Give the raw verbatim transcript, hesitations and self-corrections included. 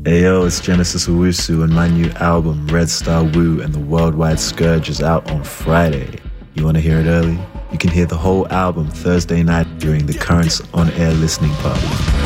Hey yo, it's Genesis Owusu, and my new album, Red Star Woo and the Worldwide Scourge, is out on Friday. You want to hear it early? You can hear the whole album Thursday night during the Currents on-air listening party.